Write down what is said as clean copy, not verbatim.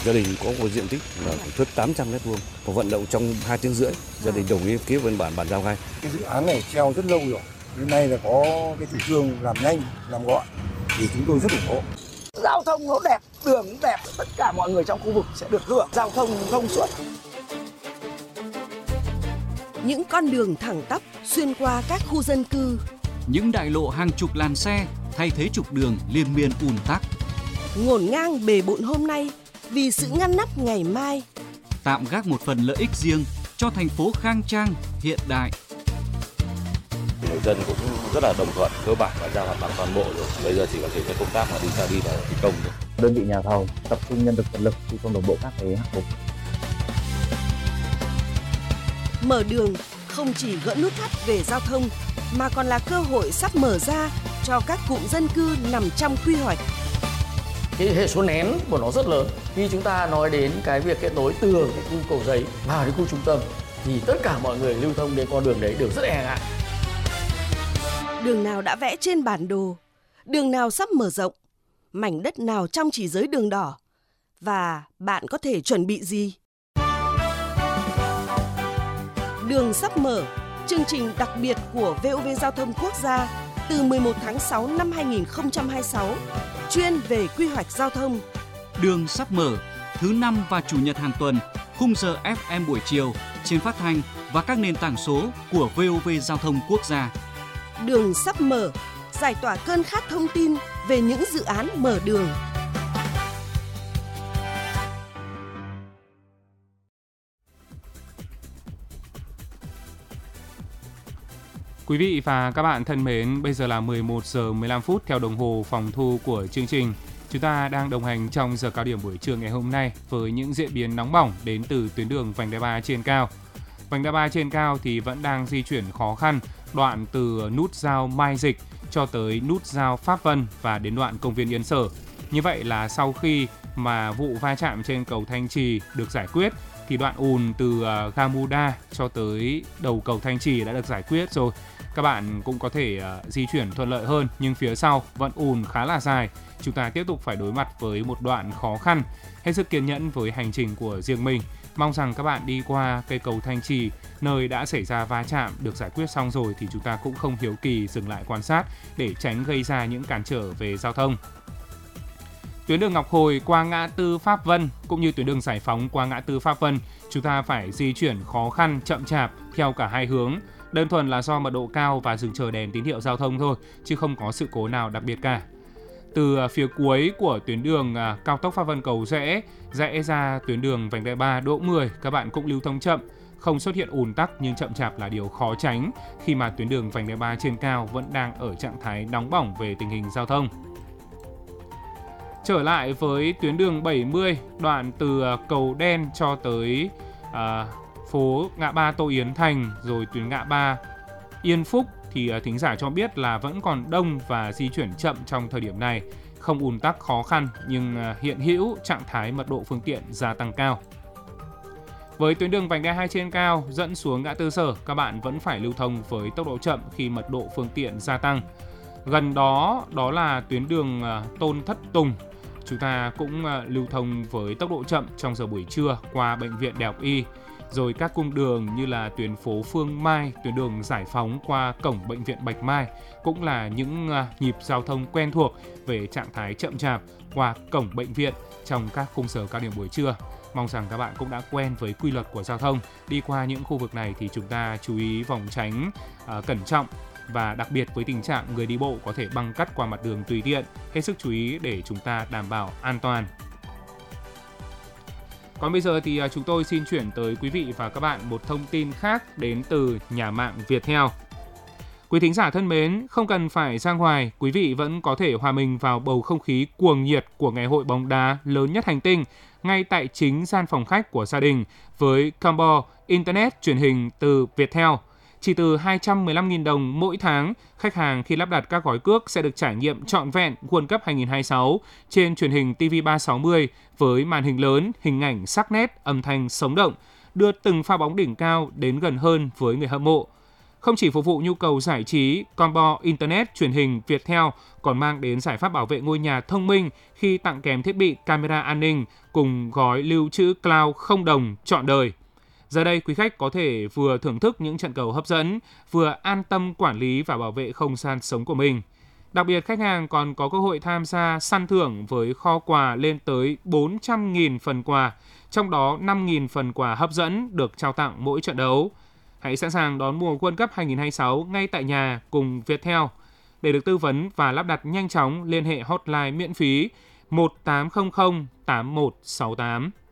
Gia đình có một diện tích là thước 800 m², và vận động trong 2 tiếng rưỡi, gia đình đồng ý ký văn bản bàn giao ngay. Cái dự án này treo rất lâu rồi, đến nay là có cái chủ trương làm nhanh, làm gọn, thì chúng tôi rất ủng hộ. Giao thông nó đẹp, đường cũng đẹp, tất cả mọi người trong khu vực sẽ được hưởng giao thông thông suốt. Những con đường thẳng tắp xuyên qua các khu dân cư. Những đại lộ hàng chục làn xe thay thế trục đường liên miên ùn tắc. Ngổn ngang bề bộn hôm nay vì sự ngăn nắp ngày mai. Tạm gác một phần lợi ích riêng cho thành phố khang trang, hiện đại. Người dân cũng rất là đồng thuận, cơ bản và giao mặt bằng toàn bộ rồi. Bây giờ chỉ có thể cái công tác mà đi ra đi vào thi công thôi. Đơn vị nhà thầu tập trung nhân lực vật lực thi công đồng bộ các cái hạng mục. Mở đường không chỉ gỡ nút thắt về giao thông mà còn là cơ hội sắp mở ra cho các cụm dân cư nằm trong quy hoạch. Cái hệ số nén của nó rất lớn. Khi chúng ta nói đến cái việc kết nối từ cái khu Cầu Giấy vào đến khu trung tâm thì tất cả mọi người lưu thông đến con đường đấy đều rất e ngại. Đường nào đã vẽ trên bản đồ, đường nào sắp mở rộng, mảnh đất nào trong chỉ giới đường đỏ, và bạn có thể chuẩn bị gì? Đường sắp mở, chương trình đặc biệt của VOV Giao thông Quốc gia từ 11 tháng 6 năm 2026, chuyên về quy hoạch giao thông. Đường sắp mở, thứ 5 và chủ nhật hàng tuần, khung giờ FM buổi chiều trên phát thanh và các nền tảng số của VOV Giao thông Quốc gia. Đường sắp mở, giải tỏa cơn khát thông tin về những dự án mở đường. Quý vị và các bạn thân mến, bây giờ là 11 giờ 15 phút theo đồng hồ phòng thu của chương trình. Chúng ta đang đồng hành trong giờ cao điểm buổi trưa ngày hôm nay với những diễn biến nóng bỏng đến từ tuyến đường vành đai 3 trên cao. Vành đai 3 trên cao thì vẫn đang di chuyển khó khăn, đoạn từ nút giao Mai Dịch cho tới nút giao Pháp Vân và đến đoạn công viên Yên Sở. Như vậy là sau khi mà vụ va chạm trên cầu Thanh Trì được giải quyết thì đoạn ùn từ ga Muda cho tới đầu cầu Thanh Trì đã được giải quyết rồi. Các bạn cũng có thể di chuyển thuận lợi hơn, nhưng phía sau vẫn ùn khá là dài. Chúng ta tiếp tục phải đối mặt với một đoạn khó khăn. Hết sức kiên nhẫn với hành trình của riêng mình. Mong rằng các bạn đi qua cây cầu Thanh Trì, nơi đã xảy ra va chạm được giải quyết xong rồi thì chúng ta cũng không hiếu kỳ dừng lại quan sát để tránh gây ra những cản trở về giao thông. Tuyến đường Ngọc Hồi qua ngã tư Pháp Vân cũng như tuyến đường Giải Phóng qua ngã tư Pháp Vân, chúng ta phải di chuyển khó khăn, chậm chạp theo cả hai hướng. Đơn thuần là do mật độ cao và dừng chờ đèn tín hiệu giao thông thôi, chứ không có sự cố nào đặc biệt cả. Từ phía cuối của tuyến đường cao tốc Pháp Vân Cầu Giẽ, rẽ ra tuyến đường vành đai 3 Đỗ Mười, các bạn cũng lưu thông chậm, không xuất hiện ùn tắc nhưng chậm chạp là điều khó tránh khi mà tuyến đường vành đai 3 trên cao vẫn đang ở trạng thái nóng bỏng về tình hình giao thông. Trở lại với tuyến đường 70, đoạn từ cầu Đen cho tới phố ngã ba Tô Yến Thành rồi tuyến ngã ba Yên Phúc thì thính giả cho biết là vẫn còn đông và di chuyển chậm trong thời điểm này, không ùn tắc khó khăn nhưng hiện hữu trạng thái mật độ phương tiện gia tăng cao. Với tuyến đường vành đai 2 trên cao dẫn xuống ngã tư Sở, các bạn vẫn phải lưu thông với tốc độ chậm khi mật độ phương tiện gia tăng. Gần đó là tuyến đường Tôn Thất Tùng. Chúng ta cũng lưu thông với tốc độ chậm trong giờ buổi trưa qua bệnh viện Đại học Y. Rồi các cung đường như là tuyến phố Phương Mai, tuyến đường Giải Phóng qua cổng bệnh viện Bạch Mai cũng là những nhịp giao thông quen thuộc về trạng thái chậm chạp qua cổng bệnh viện trong các khung giờ cao điểm buổi trưa. Mong rằng các bạn cũng đã quen với quy luật của giao thông. Đi qua những khu vực này thì chúng ta chú ý vòng tránh cẩn trọng, và đặc biệt với tình trạng người đi bộ có thể băng cắt qua mặt đường tùy tiện, hết sức chú ý để chúng ta đảm bảo an toàn. Còn bây giờ thì chúng tôi xin chuyển tới quý vị và các bạn một thông tin khác đến từ nhà mạng Viettel. Quý thính giả thân mến, không cần phải ra ngoài, quý vị vẫn có thể hòa mình vào bầu không khí cuồng nhiệt của ngày hội bóng đá lớn nhất hành tinh ngay tại chính gian phòng khách của gia đình với combo Internet truyền hình từ Viettel. Chỉ từ 215.000 đồng mỗi tháng, khách hàng khi lắp đặt các gói cước sẽ được trải nghiệm trọn vẹn World Cup 2026 trên truyền hình TV360 với màn hình lớn, hình ảnh sắc nét, âm thanh sống động, đưa từng pha bóng đỉnh cao đến gần hơn với người hâm mộ. Không chỉ phục vụ nhu cầu giải trí, combo Internet, truyền hình Viettel còn mang đến giải pháp bảo vệ ngôi nhà thông minh khi tặng kèm thiết bị camera an ninh cùng gói lưu trữ cloud không đồng trọn đời. Giờ đây, quý khách có thể vừa thưởng thức những trận cầu hấp dẫn, vừa an tâm quản lý và bảo vệ không gian sống của mình. Đặc biệt, khách hàng còn có cơ hội tham gia săn thưởng với kho quà lên tới 400.000 phần quà, trong đó 5.000 phần quà hấp dẫn được trao tặng mỗi trận đấu. Hãy sẵn sàng đón mùa World Cup 2026 ngay tại nhà cùng Viettel. Để được tư vấn và lắp đặt nhanh chóng, liên hệ hotline miễn phí 1800 8168.